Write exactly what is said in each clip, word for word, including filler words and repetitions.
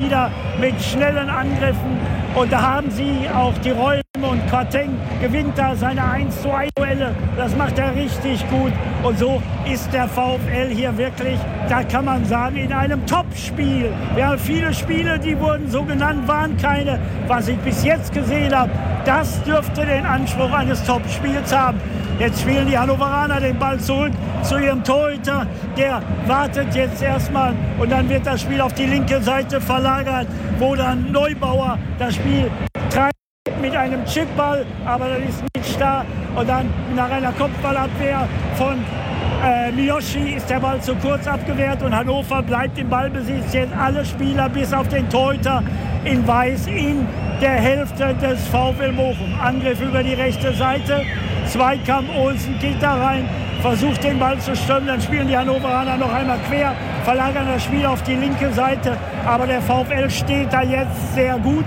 wieder mit schnellen Angriffen. Und da haben sie auch die Räume und Quateng gewinnt da seine eins zu eins Duelle. Das macht er richtig gut. Und so ist der VfL hier wirklich, da kann man sagen, in einem Top-Spiel. Wir haben viele Spiele, die wurden so genannt, waren keine. Was ich bis jetzt gesehen habe, das dürfte den Anspruch eines Top-Spiels haben. Jetzt spielen die Hannoveraner den Ball zurück zu ihrem Torhüter. Der wartet jetzt erstmal und dann wird das Spiel auf die linke Seite verlagert, wo dann Neubauer das Spiel treibt mit einem Chipball, aber dann ist nichts da. Und dann nach einer Kopfballabwehr von äh, Miyoshi ist der Ball zu kurz abgewehrt und Hannover bleibt im Ballbesitz. Jetzt alle Spieler bis auf den Torhüter in Weiß in der Hälfte des VfL Bochum. Angriff über die rechte Seite. Zweikampf, Olsen geht da rein, versucht den Ball zu stürmen, dann spielen die Hannoveraner noch einmal quer, verlagern das Spiel auf die linke Seite, aber der VfL steht da jetzt sehr gut,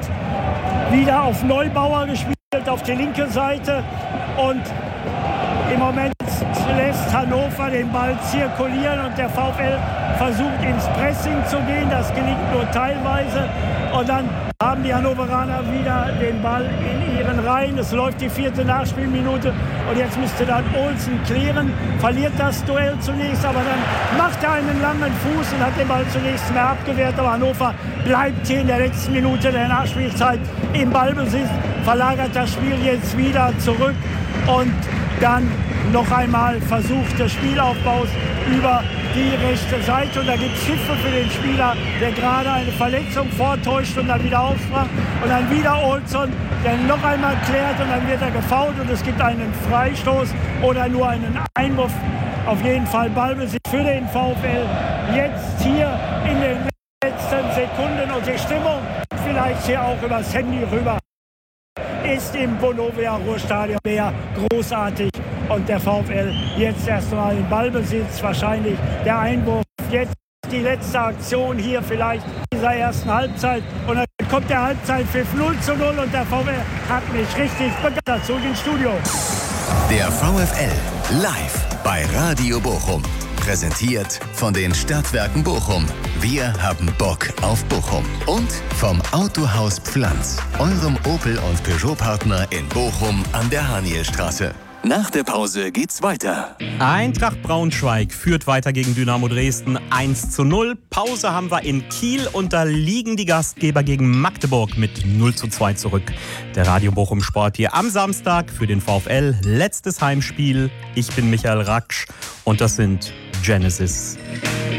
wieder auf Neubauer gespielt, auf die linke Seite und im Moment lässt Hannover den Ball zirkulieren und der VfL versucht ins Pressing zu gehen, das gelingt nur teilweise und dann haben die Hannoveraner wieder den Ball in ihren Reihen. Es läuft die vierte Nachspielminute und jetzt müsste dann Olsen klären, verliert das Duell zunächst, aber dann macht er einen langen Fuß und hat den Ball zunächst mehr abgewehrt. Aber Hannover bleibt hier in der letzten Minute der Nachspielzeit im Ballbesitz, verlagert das Spiel jetzt wieder zurück und dann noch einmal Versuch des Spielaufbaus über die rechte Seite und da gibt es Hilfe für den Spieler, der gerade eine Verletzung vortäuscht und dann wieder aufsprang und dann wieder Olsson, der noch einmal klärt und dann wird er gefoult und es gibt einen Freistoß oder nur einen Einwurf. Auf jeden Fall Ballbesitz für den VfL. Jetzt hier in den letzten Sekunden und die Stimmung vielleicht hier auch übers Handy rüber ist im Vonovia Ruhrstadion sehr großartig. Und der VfL jetzt erstmal im Ballbesitz, wahrscheinlich der Einwurf. Jetzt die letzte Aktion hier vielleicht dieser ersten Halbzeit. Und dann kommt der Halbzeitpfiff null zu null und der VfL hat mich richtig begeistert. Zurück ins Studio. Der VfL live bei Radio Bochum. Präsentiert von den Stadtwerken Bochum. Wir haben Bock auf Bochum. Und vom Autohaus Pflanz, eurem Opel- und Peugeot-Partner in Bochum an der Hanielstraße. Nach der Pause geht's weiter. Eintracht Braunschweig führt weiter gegen Dynamo Dresden eins zu null. Pause haben wir in Kiel und da liegen die Gastgeber gegen Magdeburg mit null zu zwei zurück. Der Radio Bochum Sport hier am Samstag für den VfL. Letztes Heimspiel. Ich bin Michael Raksch und das sind Genesis.